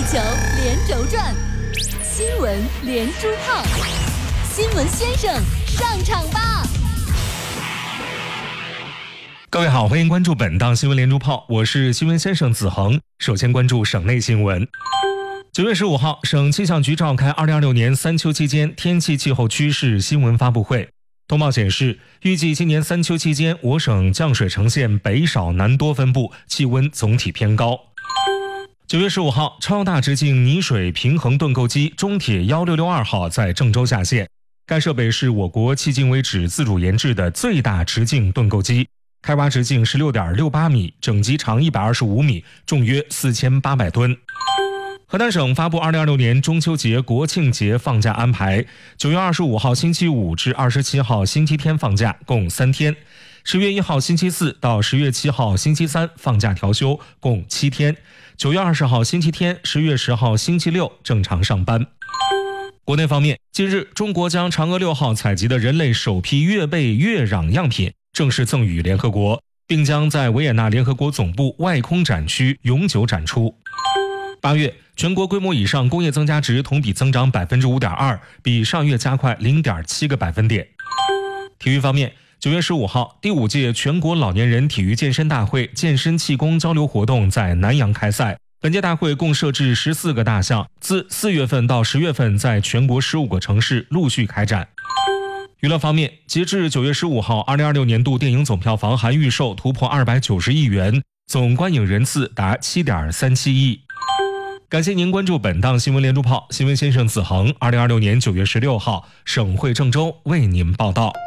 球连轴转，新闻连珠炮，新闻先生上场吧！ 各位好，欢迎关注本档新闻连珠炮，我是新闻先生子恒。首先关注省内新闻。9月15号，省气象局召开2026年三秋期间天气气候趋势新闻发布会。通报显示，预计今年三秋期间，我省降水呈现北少南多分布，气温总体偏高。9月15号，超大直径泥水平衡盾构机中铁1662号在郑州下线。该设备是我国迄今为止自主研制的最大直径盾构机，开挖直径16.68米，整机长125米，重约4800吨。河南省发布2026年中秋节、国庆节放假安排，9月25号星期五至27号星期天放假，共3天；10月1号星期四到10月7号星期三放假调休，共7天；9月20号星期天、10月10号星期六正常上班。国内方面，近日中国将嫦娥6号采集的人类首批月背月壤样品正式赠予联合国，并将在维也纳联合国总部外空展区永久展出。8月，全国规模以上工业增加值同比增长 5.2%， 比上月加快 0.7个百分点。体育方面，9月15号，第5届全国老年人体育健身大会健身气功交流活动在南阳开赛。本届大会共设置14个大项，自4月份到10月份在全国15个城市陆续开展。娱乐方面，截至9月15号，2026年度电影总票房含预售突破290亿元，总观影人次达 7.37 亿。感谢您关注本档新闻连珠炮，新闻先生子恒，2026年9月16号，省会郑州为您报道。